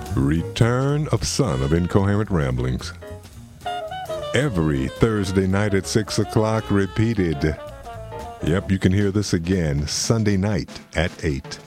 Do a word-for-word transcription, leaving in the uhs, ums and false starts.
Return of Son of Incoherent Ramblings. Every Thursday night at six o'clock, repeated. Yep, you can hear this again Sunday night at eight.